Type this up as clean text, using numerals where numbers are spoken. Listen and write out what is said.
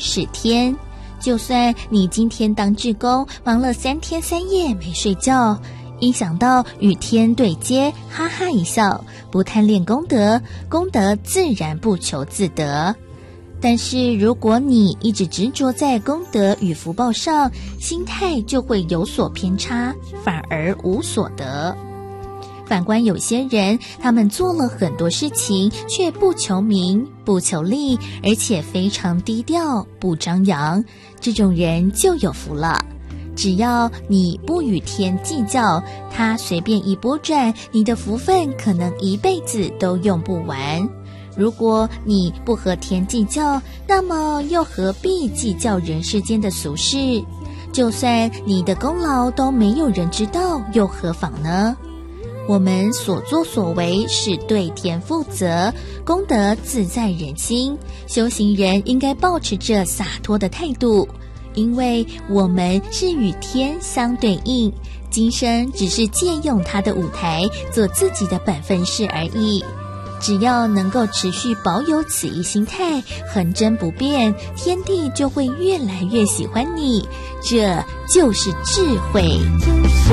是天。就算你今天当志工，忙了3天3夜没睡觉，一想到与天对接，哈哈一笑，不贪恋功德，功德自然不求自得。但是如果你一直执着在功德与福报上，心态就会有所偏差，反而无所得。反观有些人，他们做了很多事情，却不求名不求利，而且非常低调不张扬，这种人就有福了。只要你不与天计较，他随便一拨转，你的福分可能一辈子都用不完。如果你不和天计较，那么又何必计较人世间的俗事？就算你的功劳都没有人知道，又何妨呢？我们所作所为是对天负责，功德自在人心。修行人应该保持着洒脱的态度，因为我们是与天相对应，今生只是借用他的舞台，做自己的本分事而已。只要能够持续保有此一心态，恒真不变，天地就会越来越喜欢你，这就是智慧。